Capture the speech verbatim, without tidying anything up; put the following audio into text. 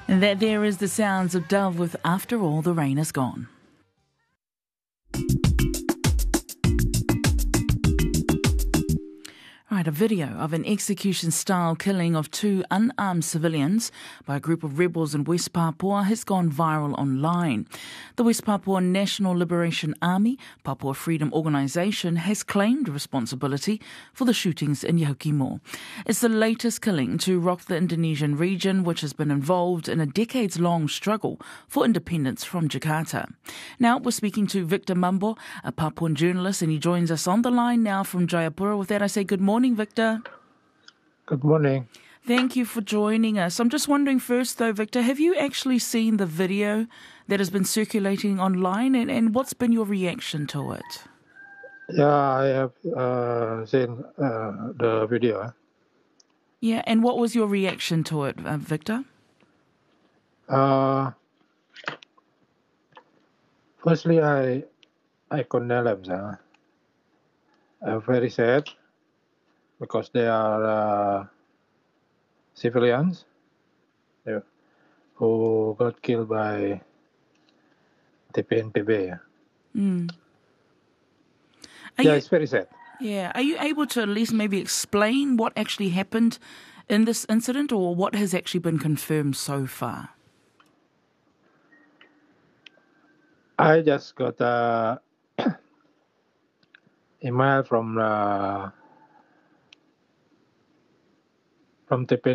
And that there is the sounds of Dove with After All the Rain Is Gone. Right, a video of an execution-style killing of two unarmed civilians by a group of rebels in West Papua has gone viral online. The West Papua National Liberation Army, Papua Freedom Organisation, has claimed responsibility for the shootings in Yaukimo. It's the latest killing to rock the Indonesian region, which has been involved in a decades-long struggle for independence from Jakarta. Now, we're speaking to Victor Mambo, a Papuan journalist, and he joins us on the line now from Jayapura. With that, I say good morning. Morning, Victor. Good morning. Thank you for joining us. I'm just wondering first, though, Victor, have you actually seen the video that has been circulating online, and, and what's been your reaction to it? Yeah, I have uh, seen uh, the video. Yeah, and what was your reaction to it, uh, Victor? Uh, firstly, I I condemn them. I'm very sad because they are uh, civilians who got killed by T P N P B. Mm. Yeah, you, it's very sad. Yeah, are you able to at least maybe explain what actually happened in this incident, or what has actually been confirmed so far? I just got a email from uh, from T P